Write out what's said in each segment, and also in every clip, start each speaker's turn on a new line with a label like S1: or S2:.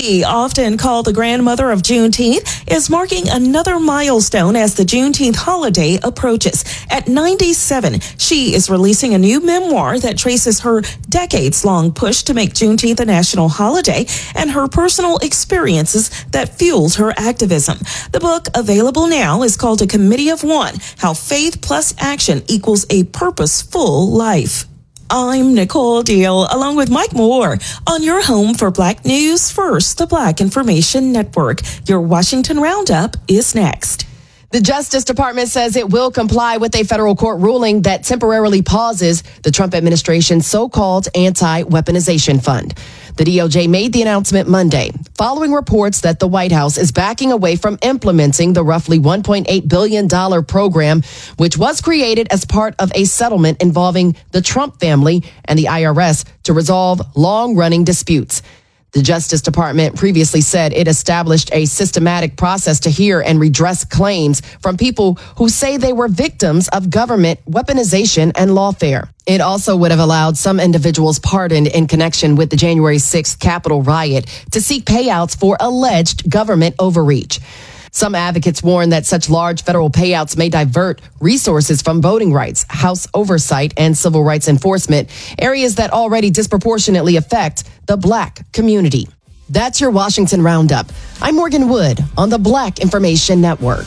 S1: She, often called the grandmother of Juneteenth, is marking another milestone as the Juneteenth holiday approaches. At 97, she is releasing a new memoir that traces her decades-long push to make Juneteenth a national holiday and her personal experiences that fueled her activism. The book, available now, is called A Committee of One: How Faith Plus Action Equals a Purposeful Life. I'm Nicole Deal, along with Mike Moore, on your home for Black News First, the Black Information Network. Your Washington Roundup is next.
S2: The Justice Department says it will comply with a federal court ruling that temporarily pauses the Trump administration's so-called anti-weaponization fund. The DOJ made the announcement Monday, following reports that the White House is backing away from implementing the roughly $1.8 billion program, which was created as part of a settlement involving the Trump family and the IRS to resolve long-running disputes. The Justice Department previously said it established a systematic process to hear and redress claims from people who say they were victims of government weaponization and lawfare. It also would have allowed some individuals pardoned in connection with the January 6th Capitol riot to seek payouts for alleged government overreach. Some advocates warn that such large federal payouts may divert resources from voting rights, House oversight, and civil rights enforcement, areas that already disproportionately affect the Black community. That's your Washington Roundup. I'm Morgan Wood on the Black Information Network.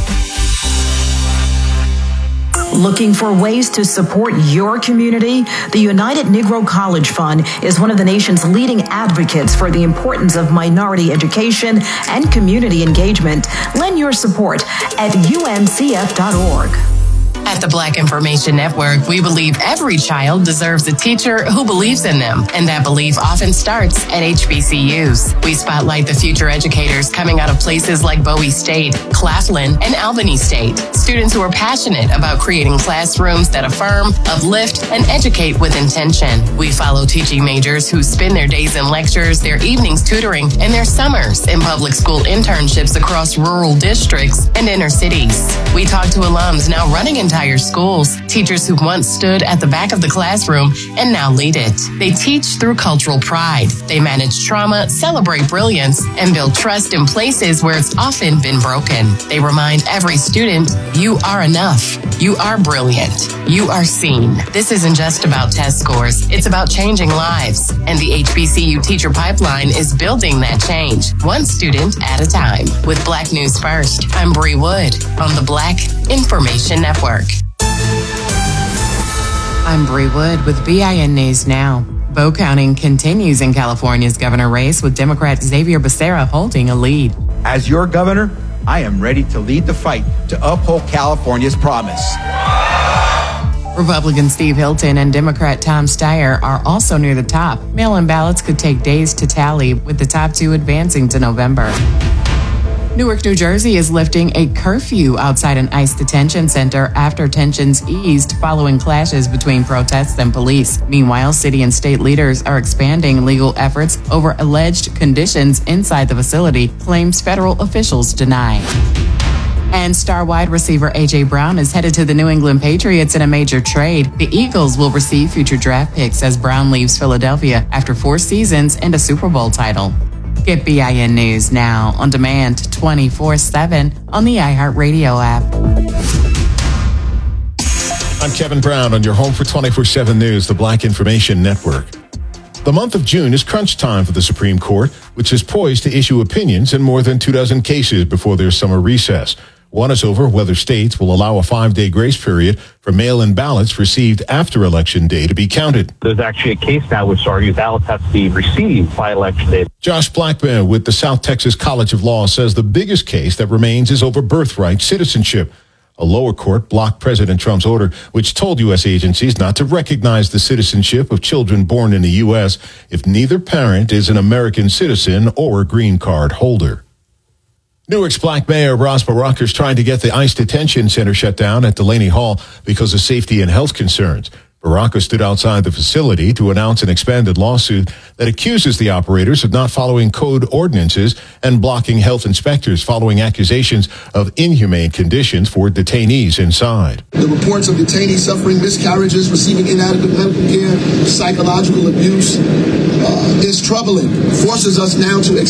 S3: Looking for ways to support your community? The United Negro College Fund is one of the nation's leading advocates for the importance of minority education and community engagement. Lend your support at uncf.org.
S4: At the Black Information Network, we believe every child deserves a teacher who believes in them, and that belief often starts at HBCUs. We spotlight the future educators coming out of places like Bowie State, Claflin, and Albany State. Students who are passionate about creating classrooms that affirm, uplift, and educate with intention. We follow teaching majors who spend their days in lectures, their evenings tutoring, and their summers in public school internships across rural districts and inner cities. We talk to alums now running entire schools, teachers who once stood at the back of the classroom and now lead it. They teach through cultural pride. They manage trauma, celebrate brilliance, and build trust in places where it's often been broken. They remind every student, you are enough. You are brilliant. You are seen. This isn't just about test scores. It's about changing lives. And the HBCU Teacher Pipeline is building that change, one student at a time. With Black News First, I'm Bree Wood on the Black Information Network. I'm Bree Wood with BIN News Now. Vote counting continues in California's governor race, with Democrat Xavier Becerra holding a lead.
S5: As your governor, I am ready to lead the fight to uphold California's promise.
S4: Republican Steve Hilton and Democrat Tom Steyer are also near the top. Mail-in ballots could take days to tally, with the top two advancing to November. Newark, New Jersey is lifting a curfew outside an ICE detention center after tensions eased following clashes between protests and police. Meanwhile, city and state leaders are expanding legal efforts over alleged conditions inside the facility, claims federal officials deny. And star wide receiver A.J. Brown is headed to the New England Patriots in a major trade. The Eagles will receive future draft picks as Brown leaves Philadelphia after 4 seasons and a Super Bowl title. Get BIN News now on demand 24/7 on the iHeartRadio app.
S6: I'm Kevin Brown on your home for 24/7 News, the Black Information Network. The month of June is crunch time for the Supreme Court, which is poised to issue opinions in more than 2 cases before their summer recess. One is over whether states will allow a 5-day grace period for mail-in ballots received after Election Day to be counted.
S7: There's actually a case now which argues ballots have to be received by Election Day.
S6: Josh Blackman with the South Texas College of Law says the biggest case that remains is over birthright citizenship. A lower court blocked President Trump's order, which told U.S. agencies not to recognize the citizenship of children born in the U.S. if neither parent is an American citizen or green card holder. Newark's Black Mayor Ras Baraka is trying to get the ICE detention center shut down at Delaney Hall because of safety and health concerns. Baraka stood outside the facility to announce an expanded lawsuit that accuses the operators of not following code ordinances and blocking health inspectors following accusations of inhumane conditions for detainees inside.
S8: The reports of detainees suffering miscarriages, receiving inadequate medical care, psychological abuse is troubling, forces us now to